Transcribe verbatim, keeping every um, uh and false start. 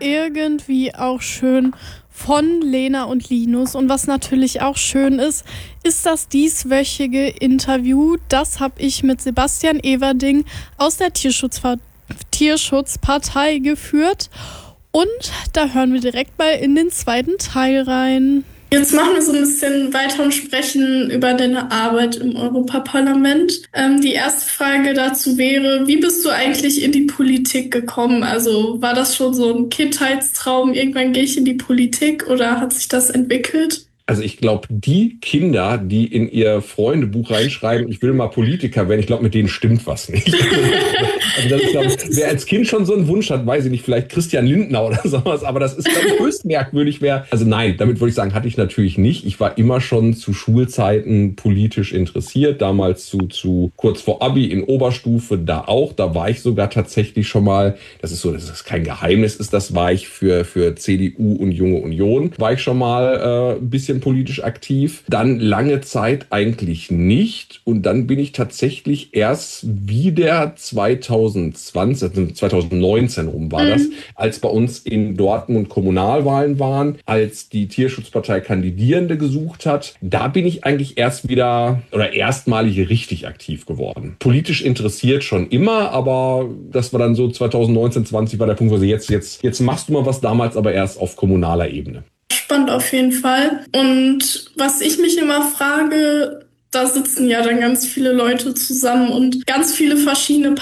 irgendwie auch schön von Lena und Linus. Und was natürlich auch schön ist, ist das dieswöchige Interview. Das habe ich mit Sebastian Everding aus der Tierschutzver- Tierschutzpartei geführt. Und da hören wir direkt mal in den zweiten Teil rein. Jetzt machen wir so ein bisschen weiter und sprechen über deine Arbeit im Europaparlament. Ähm, die erste Frage dazu wäre, wie bist du eigentlich in die Politik gekommen? Also war das schon so ein Kindheitstraum, irgendwann gehe ich in die Politik, oder hat sich das entwickelt? Also ich glaube, die Kinder, die in ihr Freundebuch reinschreiben, ich will mal Politiker werden, ich glaube, mit denen stimmt was nicht. Also das ist, glaube ich, wer als Kind schon so einen Wunsch hat, weiß ich nicht, vielleicht Christian Lindner oder sowas, aber das ist, glaube ich, höchst merkwürdig. Wer, also nein, damit würde ich sagen, hatte ich natürlich nicht. Ich war immer schon zu Schulzeiten politisch interessiert, damals zu, zu kurz vor Abi in Oberstufe, da auch, da war ich sogar tatsächlich schon mal, das ist so, das ist kein Geheimnis, ist, das war ich für, für C D U und Junge Union, war ich schon mal äh, ein bisschen politisch aktiv. Dann lange Zeit eigentlich nicht. Und dann bin ich tatsächlich erst wieder zwanzig zwanzig, also zwanzig neunzehn rum war das, mhm. als bei uns in Dortmund Kommunalwahlen waren, als die Tierschutzpartei Kandidierende gesucht hat. Da bin ich eigentlich erst wieder oder erstmalig richtig aktiv geworden. Politisch interessiert schon immer, aber das war dann so zwanzig neunzehn, zwanzig war der Punkt, wo sie jetzt, jetzt, jetzt machst du mal was, damals aber erst auf kommunaler Ebene. Spannend auf jeden Fall. Und was ich mich immer frage, da sitzen ja dann ganz viele Leute zusammen und ganz viele verschiedene